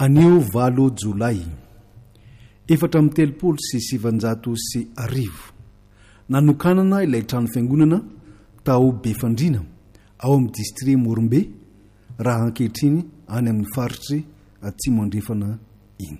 Anio 8 Jolay 430 nanokanana ilay trano fiangonana tao Befandrina ao amin'ny distrit Morombe raha ankehitriny any amin'ny faritry atsimo andrefana iny.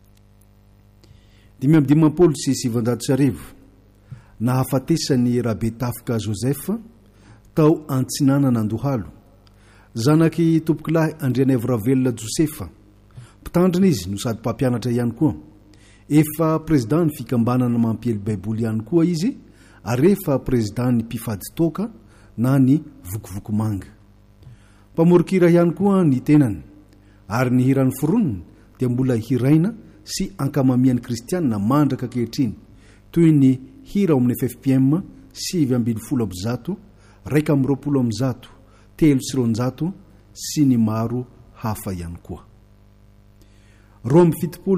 570 nahafatesany Rabe Tafika Joseph tao Antsinanana Andohalo, zanaky tompokilahy Andriana Evravelona Josefa. Mpitandrina izy no sady mpampianatra ihany koa. Efa président fikambanana mampiely baiboly ihany koa izy, ary efa président mpifady toka na ny vokovoko manga. Mpamorokira ihany koa ny tenany, ary ny hirany foroniny dia mbola hiraina sy ankamamian'ny kristianina mandraka ankehitriny, toy ny hira ao amin'ny FFPM 720 220 300 sy ny maro hafa ihany koa. Rome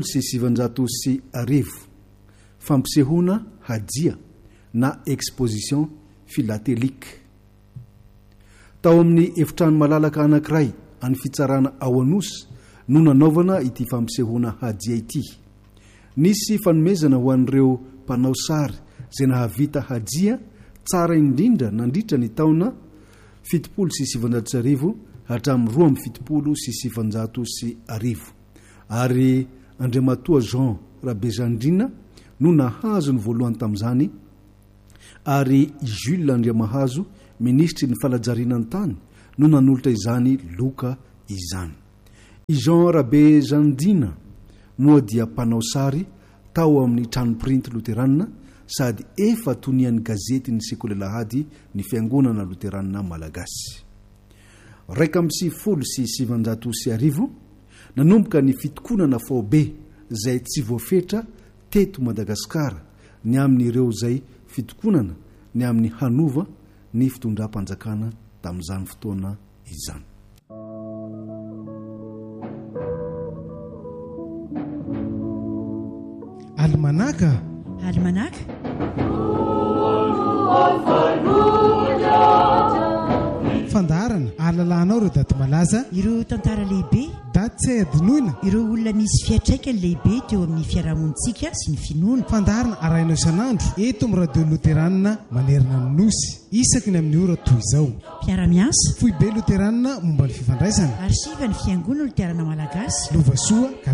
710 fampisehona hajia na exposition philatélique. Tao amin'ny efitrano malalaka anankiray any fitsarana ao Anosy no nanaovana ity fampisehona hajia ity. Nisy fanomezana ho an'ireo mpanao sary izay nahavita hajia tsara indrindra nandritra ny taona 770 hatramin'ny 770. Ary Andriamatoa Jean Rabezandrina no nahazo ny voalohany tamin'izany, ary Jules Andriamahazo ministry ny falajarinany tany no nanolotra izany loka izany. Jean Rabezandrina moa dia mpanao sary tao amin'ny trano print Luteranina sady efa tonian'ny gazety ny Sekolalahady ny fiangonana Luteranina Malagasy. 770 nanomboka ny fitokonana faobe izay tsy voafetra teto Madagasikara ny amin'ireo izay fitokonana ny amin'ny hanova ny fitondram-panjakana tamin'izany fotoana izany. Almanaka fandarana ahalalànao ireo daty malaza, ireo tantara lehibe, daty tsy hay adinoina, ireo olona misy fiatraikany lehibe teo amin'ny fiarahamonitsika sy ny finoana. Fandarana arahinao isan'andro eto amin'ny radio Luteranina manerana ny nosy, isaky ny amin'ny ora toy izao. Mpiara-miasa Foibe Luteranina momba ny fifandraisana, arsiva ny fiangonana Luterana Malagasy, Lovasoa